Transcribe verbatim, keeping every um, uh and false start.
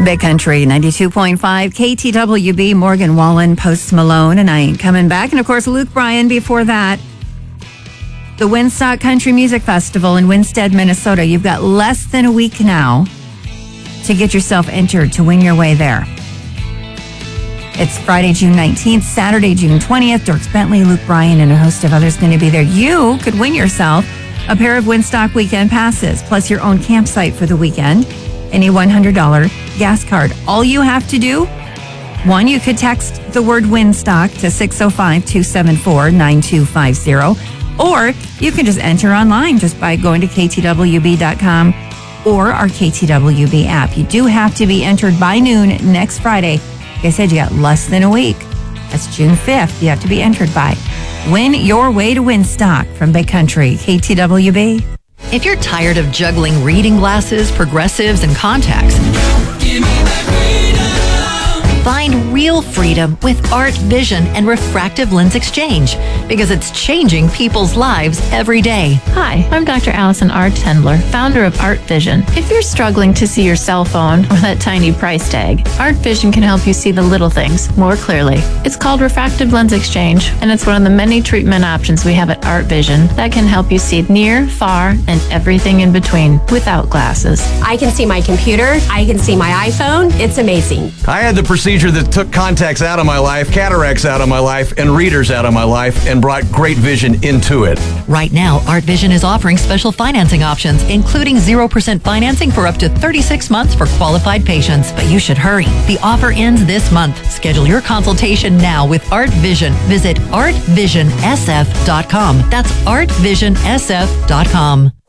Big Country ninety-two point five, K T W B, Morgan Wallen, Post Malone, and I Ain't Coming Back. And of course, Luke Bryan before that. The Winstock Country Music Festival in Winstead, Minnesota. You've got less than a week now to get yourself entered to win your way there. It's Friday, June nineteenth, Saturday, June twentieth. Dirks Bentley, Luke Bryan, and a host of others going to be there. You could win yourself a pair of Winstock weekend passes, plus your own campsite for the weekend, and a one hundred dollars gas card. All you have to do, one, you could text the word Winstock to six oh five, two seven four, nine two five zero, or you can just enter online just by going to K T W B dot com or our K T W B app. You do have to be entered by noon next Friday. Like I said, you got less than a week. That's June fifth. You have to be entered by. Win your way to Winstock from Big Country, K T W B. If you're tired of juggling reading glasses, progressives, and contacts, give me that freedom. Find real freedom with Art Vision and Refractive Lens Exchange, because it's changing people's lives every day. Hi, I'm Doctor Allison R. Tendler, founder of Art Vision. If you're struggling to see your cell phone or that tiny price tag, Art Vision can help you see the little things more clearly. It's called Refractive Lens Exchange, and it's one of the many treatment options we have at Art Vision that can help you see near, far, and everything in between without glasses. I can see my computer. I can see my iPhone. It's amazing. I had the procedure that took contacts out of my life, cataracts out of my life, and readers out of my life, and brought great vision into it. Right now, Art Vision is offering special financing options, including zero percent financing for up to thirty-six months for qualified patients. But you should hurry. The offer ends this month. Schedule your consultation now with Art Vision. Visit art vision s f dot com. That's art vision s f dot com.